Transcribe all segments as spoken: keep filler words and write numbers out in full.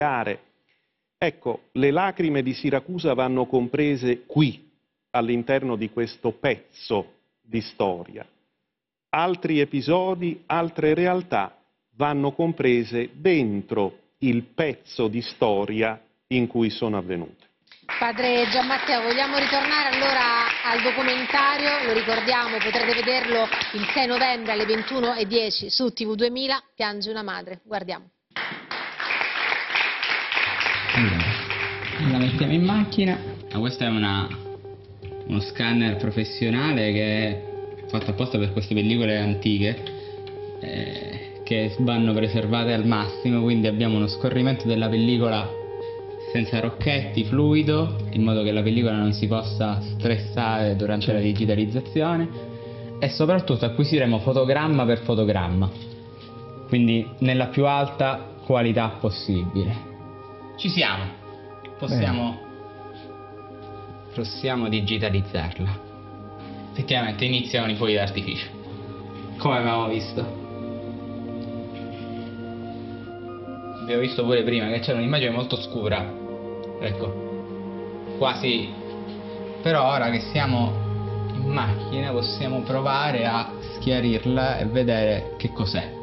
Ecco, le lacrime di Siracusa vanno comprese qui, all'interno di questo pezzo di storia. Altri episodi, altre realtà vanno comprese dentro il pezzo di storia in cui sono avvenute. Padre Gianmatteo, vogliamo ritornare allora al documentario, lo ricordiamo, potrete vederlo il sei novembre alle ventuno e dieci su T V duemila, Piange una madre, guardiamo. Allora, la mettiamo in macchina. Questo è una, uno scanner professionale che è fatto apposta per queste pellicole antiche eh, che vanno preservate al massimo, quindi abbiamo uno scorrimento della pellicola senza rocchetti, fluido, in modo che la pellicola non si possa stressare durante certo. la digitalizzazione, e soprattutto acquisiremo fotogramma per fotogramma, quindi nella più alta qualità possibile. Ci siamo, possiamo, possiamo digitalizzarla. Effettivamente iniziano i fuochi d'artificio, come avevamo visto. Abbiamo visto pure prima che c'era un'immagine molto scura, ecco, quasi, però ora che siamo in macchina possiamo provare a schiarirla e vedere che cos'è,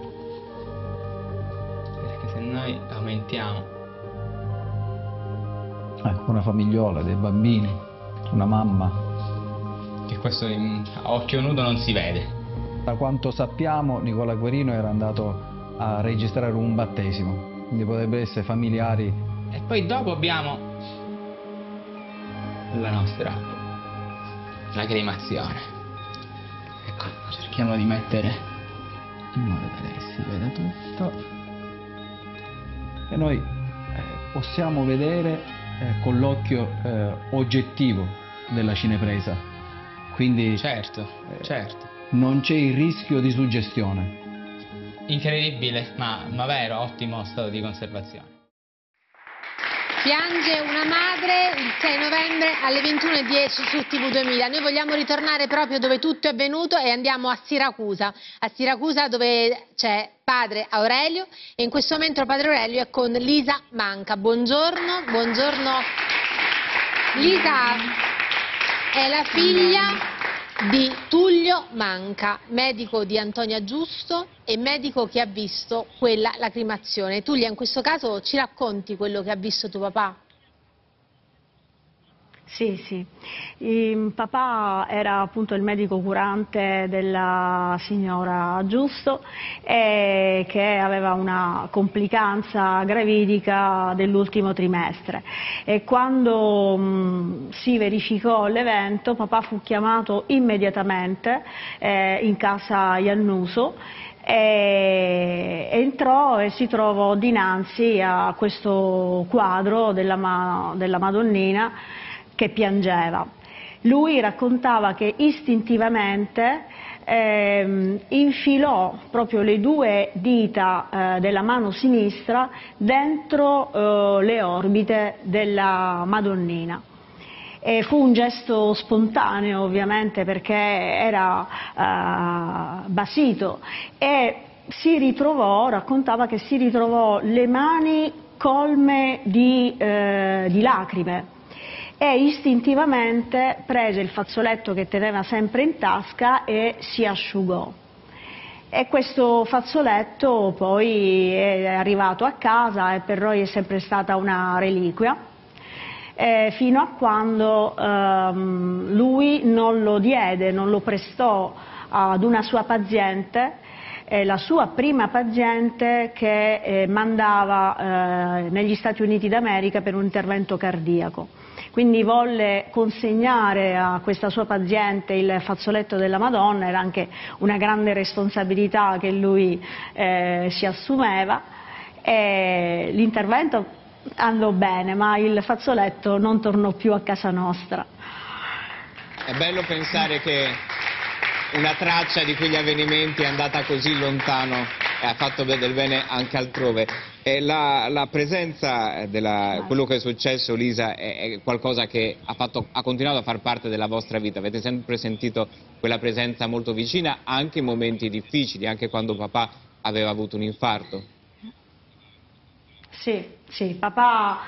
perché se noi aumentiamo, ecco, una famigliola, dei bambini, una mamma, che questo in, a occhio nudo non si vede. Da quanto sappiamo Nicola Guerino era andato a registrare un battesimo, quindi potrebbe essere familiari. E poi dopo abbiamo la nostra lacrimazione. Ecco, cerchiamo di mettere in modo tale che si veda tutto. E noi eh, possiamo vedere eh, con l'occhio eh, oggettivo della cinepresa. Quindi certo, eh, certo. non c'è il rischio di suggestione. Incredibile, ma, ma vero, ottimo stato di conservazione. Piange una madre il sei novembre alle ventuno e dieci su T V duemila. Noi vogliamo ritornare proprio dove tutto è avvenuto e andiamo a Siracusa, a Siracusa dove c'è padre Aurelio, e in questo momento padre Aurelio è con Lisa Manca. Buongiorno, buongiorno. Lisa è la figlia di Tullio Manca, medico di Antonia Giusto e medico che ha visto quella lacrimazione. Tullio, in questo caso ci racconti quello che ha visto tuo papà? Sì, sì. Il papà era appunto il medico curante della signora Giusto, e che aveva una complicanza gravidica dell'ultimo trimestre, e quando mh, si verificò l'evento papà fu chiamato immediatamente eh, in casa Iannuso. E entrò e si trovò dinanzi a questo quadro della, della Madonnina che piangeva. Lui raccontava che istintivamente eh, infilò proprio le due dita eh, della mano sinistra dentro eh, le orbite della Madonnina. E fu un gesto spontaneo, ovviamente, perché era uh, basito, e si ritrovò, raccontava che si ritrovò le mani colme di, uh, di lacrime, e istintivamente prese il fazzoletto che teneva sempre in tasca e si asciugò. E questo fazzoletto poi è arrivato a casa e per noi è sempre stata una reliquia. Eh, fino a quando ehm, lui non lo diede, non lo prestò ad una sua paziente, eh, la sua prima paziente che eh, mandava eh, negli Stati Uniti d'America per un intervento cardiaco. Quindi volle consegnare a questa sua paziente il fazzoletto della Madonna, era anche una grande responsabilità che lui eh, si assumeva, e l'intervento andò bene, ma il fazzoletto non tornò più a casa nostra. È bello pensare che una traccia di quegli avvenimenti è andata così lontano e ha fatto del bene anche altrove. E la, la presenza della quello che è successo, Lisa, è, è qualcosa che ha, fatto, ha continuato a far parte della vostra vita. Avete sempre sentito quella presenza molto vicina, anche in momenti difficili, anche quando papà aveva avuto un infarto. Sì. Sì, papà